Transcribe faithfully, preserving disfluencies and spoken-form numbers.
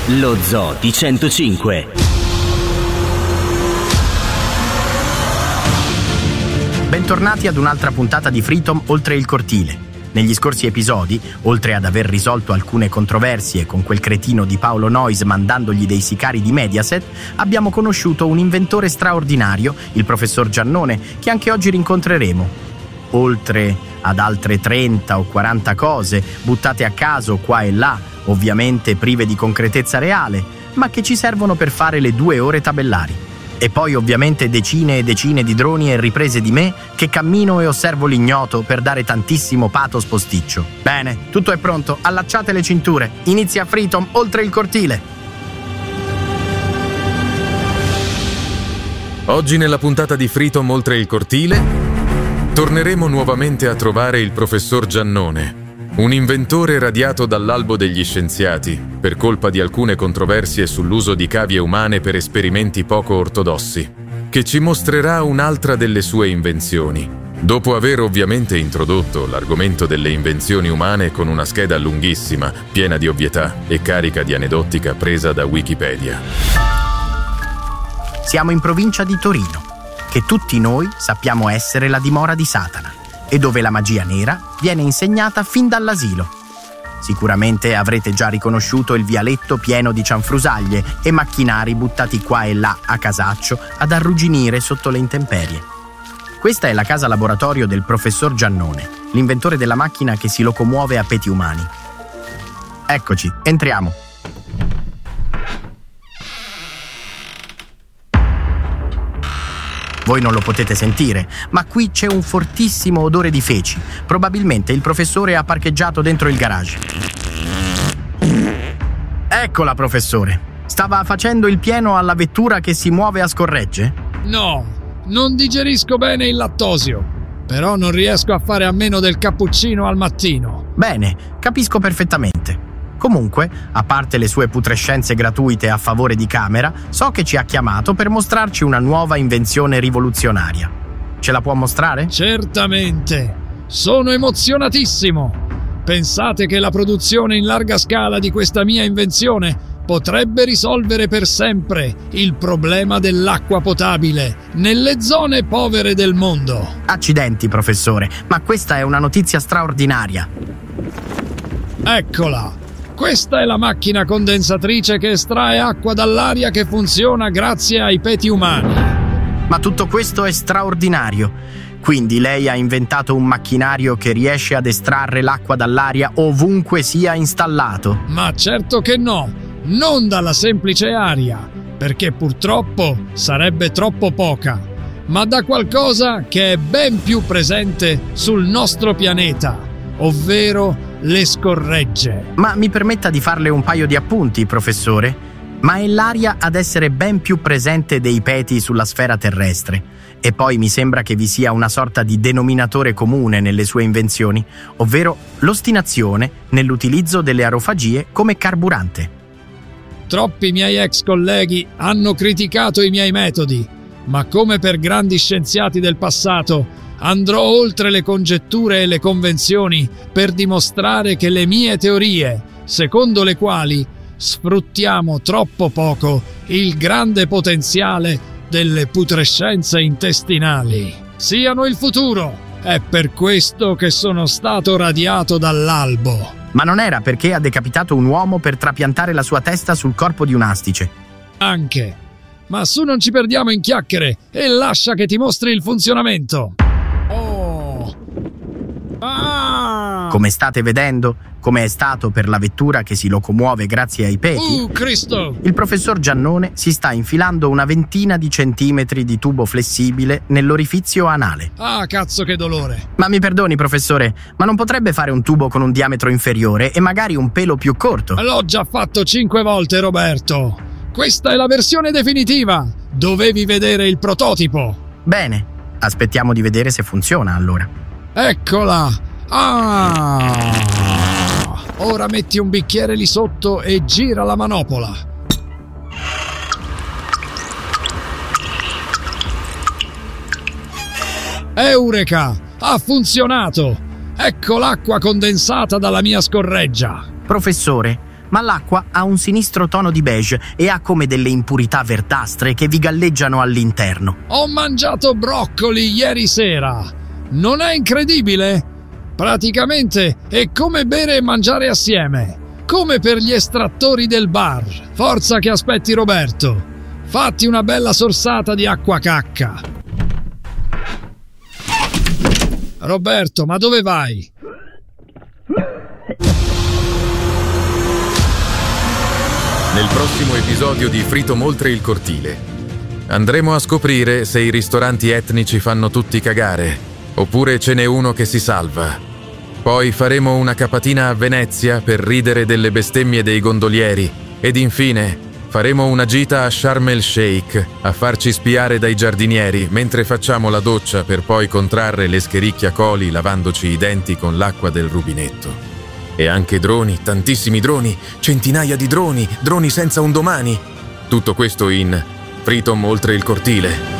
Lo Zoo di centocinque. Bentornati ad un'altra puntata di Freedom Oltre il Cortile. Negli scorsi episodi, oltre ad aver risolto alcune controversie con quel cretino di Paolo Noyes mandandogli dei sicari di Mediaset, abbiamo conosciuto un inventore straordinario, il professor Giannone, che anche oggi rincontreremo. Oltre ad altre trenta o quaranta cose buttate a caso qua e là, ovviamente prive di concretezza reale, ma che ci servono per fare le due ore tabellari. E poi ovviamente decine e decine di droni e riprese di me che cammino e osservo l'ignoto per dare tantissimo pathos posticcio. Bene, tutto è pronto, allacciate le cinture, inizia Freedom Oltre il Cortile. Oggi nella puntata di Freedom Oltre il Cortile torneremo nuovamente a trovare il professor Giannone, un inventore radiato dall'albo degli scienziati per colpa di alcune controversie sull'uso di cavie umane per esperimenti poco ortodossi, che ci mostrerà un'altra delle sue invenzioni, dopo aver ovviamente introdotto l'argomento delle invenzioni umane con una scheda lunghissima, piena di ovvietà e carica di aneddotica presa da Wikipedia. Siamo in provincia di Torino, che tutti noi sappiamo essere la dimora di Satana, e dove la magia nera viene insegnata fin dall'asilo. Sicuramente avrete già riconosciuto il vialetto pieno di cianfrusaglie e macchinari buttati qua e là a casaccio ad arrugginire sotto le intemperie. Questa è la casa laboratorio del professor Giannone, l'inventore della macchina che si locomuove a peti umani. Eccoci, entriamo. Voi non lo potete sentire, ma qui c'è un fortissimo odore di feci. Probabilmente il professore ha parcheggiato dentro il garage. Eccola, professore. Stava facendo il pieno alla vettura che si muove a scorregge? No, non digerisco bene il lattosio, però non riesco a fare a meno del cappuccino al mattino. Bene, capisco perfettamente. Comunque, a parte le sue putrescenze gratuite a favore di Camera, so che ci ha chiamato per mostrarci una nuova invenzione rivoluzionaria. Ce la può mostrare? Certamente! Sono emozionatissimo! Pensate che la produzione in larga scala di questa mia invenzione potrebbe risolvere per sempre il problema dell'acqua potabile nelle zone povere del mondo. Accidenti, professore, ma questa è una notizia straordinaria. Eccola! Questa è la macchina condensatrice che estrae acqua dall'aria, che funziona grazie ai peti umani. Ma tutto questo è straordinario. Quindi lei ha inventato un macchinario che riesce ad estrarre l'acqua dall'aria ovunque sia installato? Ma certo che no, non dalla semplice aria, perché purtroppo sarebbe troppo poca, ma da qualcosa che è ben più presente sul nostro pianeta, ovvero le scorregge. Ma mi permetta di farle un paio di appunti, professore. Ma è l'aria ad essere ben più presente dei peti sulla sfera terrestre. E poi mi sembra che vi sia una sorta di denominatore comune nelle sue invenzioni, ovvero l'ostinazione nell'utilizzo delle aerofagie come carburante. Troppi miei ex colleghi hanno criticato i miei metodi, ma come per grandi scienziati del passato andrò oltre le congetture e le convenzioni per dimostrare che le mie teorie, secondo le quali sfruttiamo troppo poco il grande potenziale delle putrescenze intestinali, siano il futuro. È per questo che sono stato radiato dall'albo. Ma non era perché ha decapitato un uomo per trapiantare la sua testa sul corpo di un astice? Anche. Ma su, non ci perdiamo in chiacchiere e lascia che ti mostri il funzionamento. Ah! Come state vedendo, come è stato per la vettura che si locomuove grazie ai peti, Uh, Cristo! il professor Giannone si sta infilando una ventina di centimetri di tubo flessibile nell'orifizio anale. Ah, cazzo, che dolore! Ma mi perdoni, professore, ma non potrebbe fare un tubo con un diametro inferiore e magari un pelo più corto? L'ho già fatto cinque volte, Roberto. Questa è la versione definitiva. Dovevi vedere il prototipo. Bene, aspettiamo di vedere se funziona allora. Eccola! Ah! Ora metti un bicchiere lì sotto e gira la manopola. Eureka! Ha funzionato! Ecco l'acqua condensata dalla mia scorreggia. Professore, ma l'acqua ha un sinistro tono di beige e ha come delle impurità verdastre che vi galleggiano all'interno. Ho mangiato broccoli ieri sera. Non è incredibile? Praticamente è come bere e mangiare assieme. Come per gli estrattori del bar. Forza che aspetti Roberto. Fatti una bella sorsata di acqua cacca. Roberto, ma dove vai? Nel prossimo episodio di Freedom oltre il cortile andremo a scoprire se i ristoranti etnici fanno tutti cagare, oppure ce n'è uno che si salva. Poi faremo una capatina a Venezia per ridere delle bestemmie dei gondolieri ed infine faremo una gita a Sharm el Sheikh a farci spiare dai giardinieri mentre facciamo la doccia per poi contrarre le schericchiacoli lavandoci i denti con l'acqua del rubinetto. E anche droni, tantissimi droni, centinaia di droni, droni senza un domani. Tutto questo in Freedom oltre il cortile.